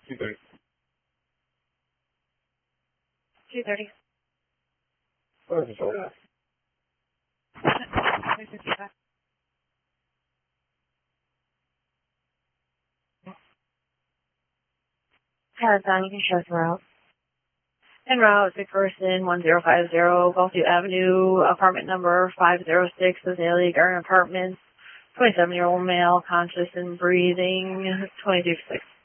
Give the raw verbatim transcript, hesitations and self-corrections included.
two thirty. two thirty. Perfect. Okay. Marathon, you can show us route. En route, McPherson, one zero five zero, Gulfview Avenue, apartment number five zero six, Azalea Garden Apartments, twenty-seven-year-old male, conscious and breathing, twenty-two six.